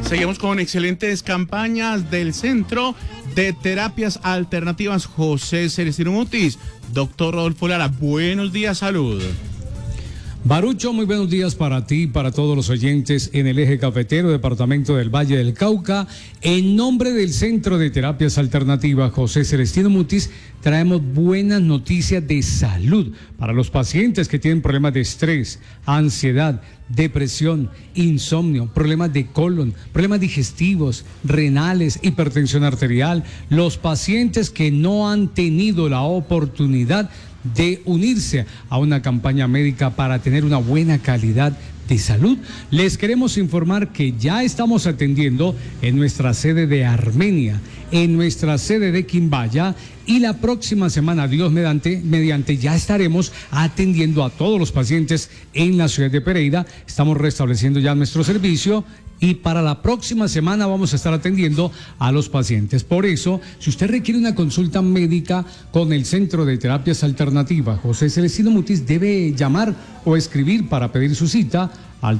Seguimos con excelentes campañas del Centro de Terapias Alternativas José Celestino Mutis. Doctor Rodolfo Lara, buenos días, salud. Barucho, muy buenos días para ti y para todos los oyentes en el Eje Cafetero, departamento del Valle del Cauca. En nombre del Centro de Terapias Alternativas José Celestino Mutis, traemos buenas noticias de salud para los pacientes que tienen problemas de estrés, ansiedad, depresión, insomnio, problemas de colon, problemas digestivos, renales, hipertensión arterial, los pacientes que no han tenido la oportunidad de unirse a una campaña médica para tener una buena calidad de salud. Les queremos informar que ya estamos atendiendo en nuestra sede de Armenia, en nuestra sede de Quimbaya, y la próxima semana, Dios mediante, ya estaremos atendiendo a todos los pacientes en la ciudad de Pereira. Estamos restableciendo ya nuestro servicio y para la próxima semana vamos a estar atendiendo a los pacientes. Por eso, si usted requiere una consulta médica con el Centro de Terapias Alternativas José Celestino Mutis, debe llamar o escribir para pedir su cita al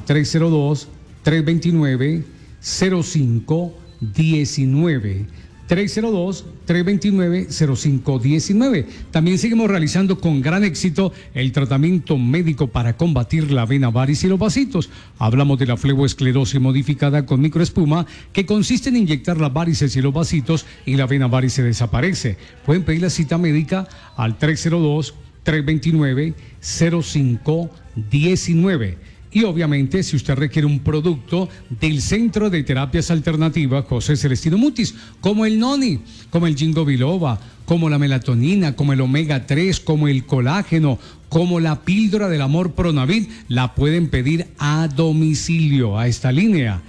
302-329-0519. 302-329-0519. También seguimos realizando con gran éxito el tratamiento médico para combatir la vena varice y los vasitos. Hablamos de la fleboesclerosis modificada con microespuma, que consiste en inyectar las varices y los vasitos y la vena varice desaparece. Pueden pedir la cita médica al 302-329-0519. Y obviamente, si usted requiere un producto del Centro de Terapias Alternativas José Celestino Mutis, como el Noni, como el Ginkgo biloba, como la melatonina, como el omega 3, como el colágeno, como la píldora del amor Pronavit, la pueden pedir a domicilio a esta línea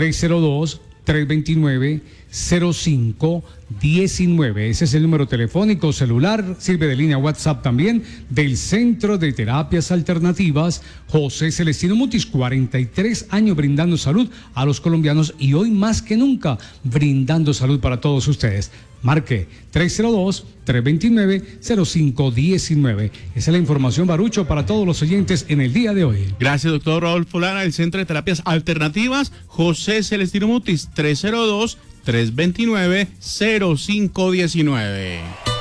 302-329-0519. Ese es el número telefónico celular, sirve de línea WhatsApp también, del Centro de Terapias Alternativas José Celestino Mutis. 43 años brindando salud a los colombianos y hoy más que nunca brindando salud para todos ustedes. Marque 302-329-0519. Esa es la información, Barucho, para todos los oyentes en el día de hoy. Gracias, doctor Rodolfo Lara, el Centro de Terapias Alternativas José Celestino Mutis, 302-329-0519.